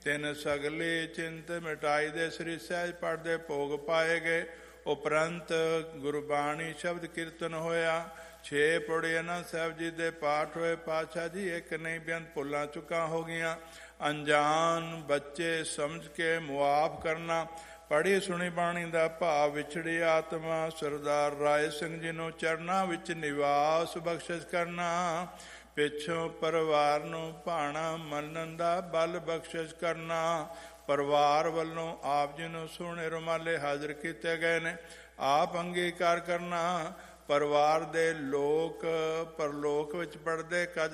ਤਿੰਨ ਸਗਲੀ ਚਿੰਤ ਮਿਟਾਈ ਦੇ ਸ੍ਰੀ ਸਹਿਜ ਪੜ੍ਹਦੇ ਭੋਗ ਪਾਏ ਗਏ। ਉਪਰੰਤ ਗੁਰਬਾਣੀ ਸ਼ਬਦ ਕੀਰਤਨ ਹੋਇਆ। 6 ਪੌੜੀ ਆਨੰਦ ਸਾਹਿਬ ਜੀ ਦੇ ਪਾਠ ਹੋਏ। ਪਾਤਸ਼ਾਹ ਜੀ ਇੱਕ ਨਹੀਂ ਬੇਅੰਤ ਭੁੱਲਾਂ ਚੁੱਕਾਂ ਹੋ ਗਈਆਂ। ਅਣਜਾਣ ਬੱਚੇ ਸਮਝ ਕੇ ਮੁਆਫ ਕਰਨਾ। ਪੜ੍ਹੀ ਸੁਣੀ ਬਾਣੀ ਦਾ ਭਾਵ ਵਿਛੜੀ ਆਤਮਾ ਸਰਦਾਰ ਰਾਏ ਸਿੰਘ ਜੀ ਨੂੰ ਚਰਨਾਂ ਵਿੱਚ ਨਿਵਾਸ ਬਖਸ਼ਿਸ਼ ਕਰਨਾ। ਪਿੱਛੋਂ ਪਰਿਵਾਰ ਨੂੰ ਭਾਣਾ ਮੰਨਣ ਦਾ ਬਲ ਬਖਸ਼ਿਸ਼ ਕਰਨਾ। ਪਰਿਵਾਰ ਵੱਲੋਂ ਆਪ ਜੀ ਨੂੰ ਸੋਹਣੇ ਰੁਮਾਲੇ ਹਾਜ਼ਰ ਕੀਤੇ ਗਏ ਨੇ। ਆਪ ਅੰਗੀਕਾਰ ਕਰਨਾ। ਪਰਿਵਾਰ ਦੇ ਲੋਕ ਪਰਲੋਕ ਵਿੱਚ ਪੜ੍ਹਦੇ ਕੱਜ